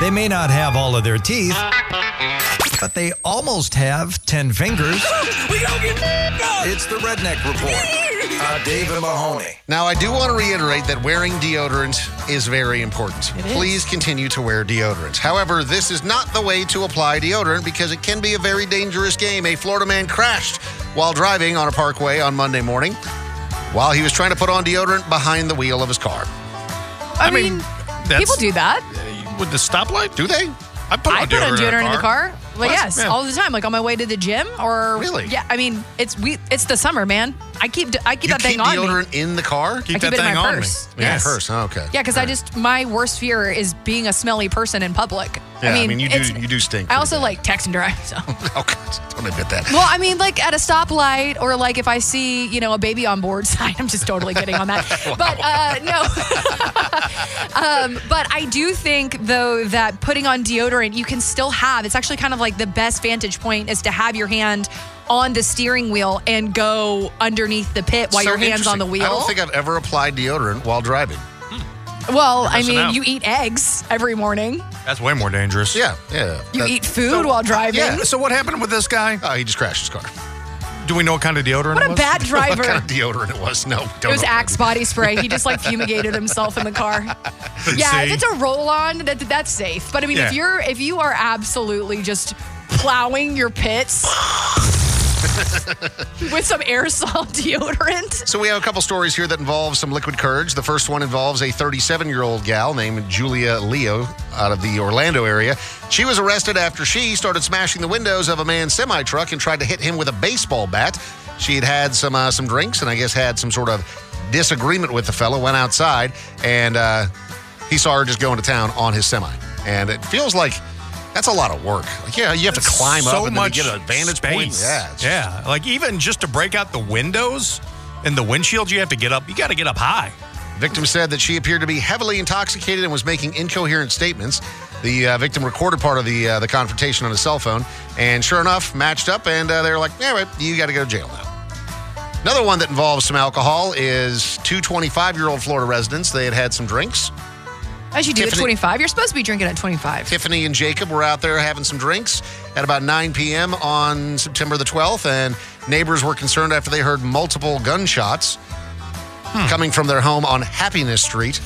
They may not have all of their teeth, but they almost have 10 fingers. It's the Redneck Report. Dave and Mahoney. Now, I do want to reiterate that wearing deodorant is very important. Please continue to wear deodorant. However, this is not the way to apply deodorant because it can be a very dangerous game. A Florida man crashed while driving on a parkway on Monday morning while he was trying to put on deodorant behind the wheel of his car. I mean, people do that. With the stoplight? Do they? I put on deodorant in the car. Well, yes, Yeah. all the time. Like on my way to the gym, or Really? Yeah, I mean, it's the summer, man. I keep that thing keep on me. deodorant in the car? I keep it in my purse. Yes. Purse. Oh, okay. Yeah, because my worst fear is being a smelly person in public. Yeah, I mean, you do stink. I also pretty like text and drive. So. Oh, God, don't admit that. Well, I mean, like at a stoplight, or like if I see, a baby on board sign, I'm just totally kidding on that. Wow. But no. But I do think, though, that putting on deodorant, you can still have, it's actually kind of like the best vantage point is to have your hand on the steering wheel and go underneath the pit while your hand's on the wheel. I don't think I've ever applied deodorant while driving. Well, I mean, you eat eggs every morning. That's way more dangerous. Yeah. You eat food while driving. Yeah. So what happened with this guy? Oh, he just crashed his car. Do we know what kind of deodorant What it a was? bad driver. What kind of deodorant it was? No, don't It was know. Axe body spray. He just fumigated himself in the car. Yeah, See? if it's a roll-on, that's safe. But I mean, Yeah. if you are absolutely just plowing your pits with some aerosol deodorant. So we have a couple stories here that involve some liquid courage. The first one involves a 37-year-old gal named Julia Leo out of the Orlando area. She was arrested after she started smashing the windows of a man's semi-truck and tried to hit him with a baseball bat. She had had some drinks and I guess had some sort of disagreement with the fellow, went outside, and he saw her just going to town on his semi. And it feels like that's a lot of work. Like, yeah, you have to climb up and then get a vantage point. Yeah, like even just to break out the windows and the windshield, you have to get up. You got to get up high. Victim said that she appeared to be heavily intoxicated and was making incoherent statements. The victim recorded part of the confrontation on his cell phone, and sure enough, matched up, and they were like, "Yeah, right, you got to go to jail now." Another one that involves some alcohol is two 25-year-old Florida residents. They had had some drinks. As you do at 25. You're supposed to be drinking at 25. Tiffany and Jacob were out there having some drinks at about 9 p.m. on September the 12th, and neighbors were concerned after they heard multiple gunshots coming from their home on Happiness Street.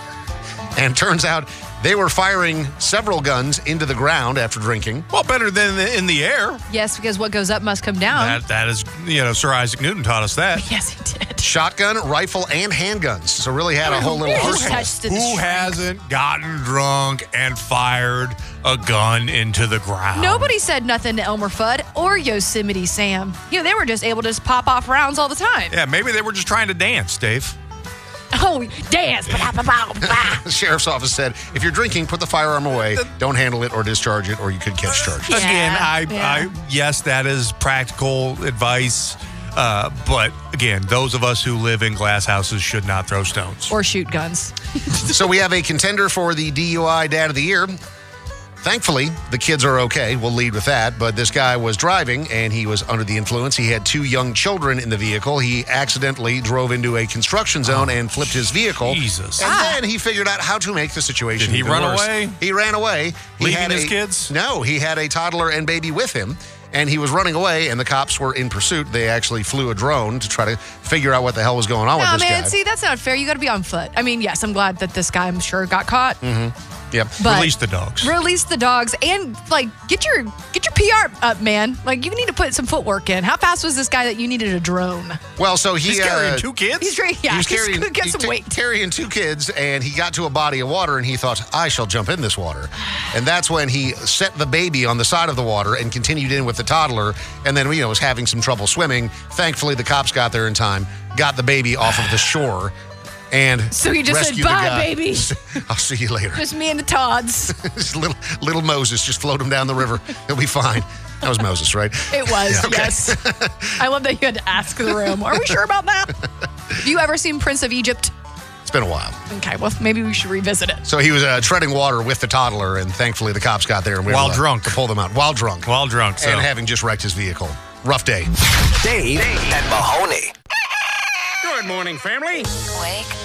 And turns out they were firing several guns into the ground after drinking. Well, better than in the air. Yes, because what goes up must come down. That is, Sir Isaac Newton taught us that. Yes, he did. Shotgun, rifle, and handguns. So really had a whole little arsenal. Who hasn't gotten drunk and fired a gun into the ground? Nobody said nothing to Elmer Fudd or Yosemite Sam. They were just able to just pop off rounds all the time. Yeah, maybe they were just trying to dance, Dave. Oh, dance. The sheriff's office said, if you're drinking, put the firearm away. Don't handle it or discharge it, or you could catch charges. Yeah, Again, yes, that is practical advice. But again, those of us who live in glass houses should not throw stones. Or shoot guns. So we have a contender for the DUI Dad of the Year. Thankfully, the kids are okay. We'll lead with that. But this guy was driving, and he was under the influence. He had two young children in the vehicle. He accidentally drove into a construction zone and flipped his vehicle. Jesus. And then he figured out how to make the situation Did he even run worse. away? He ran away. Leaving his kids? No, he had a toddler and baby with him. And he was running away, and the cops were in pursuit. They actually flew a drone to try to figure out what the hell was going on with this guy. See, that's not fair. You got to be on foot. I mean, yes, I'm glad that this guy, I'm sure, got caught. Yep. But Release the dogs. Release the dogs, and get your PR up, man. Like, you need to put some footwork in. How fast was this guy that you needed a drone? Well, so He's carrying two kids? He's get some weight. Carrying two kids, and he got to a body of water, and he thought, I shall jump in this water. And that's when he set the baby on the side of the water and continued in with the toddler, and then, was having some trouble swimming. Thankfully, the cops got there in time, got the baby off of the shore, and so he just said, rescued the bye, guy. baby. I'll see you later. Just me and the Todds. Just little Moses, just float him down the river. He'll be fine. That was Moses, right? It was, Okay. yes. I love that you had to ask the room. Are we sure about that? Have you ever seen Prince of Egypt? It's been a while. Okay, well, maybe we should revisit it. So he was treading water with the toddler, and thankfully the cops got there and we were While able drunk. to pull them out. While drunk. So. And having just wrecked his vehicle. Rough day. Dave and Mahoney. Good morning, family. Wake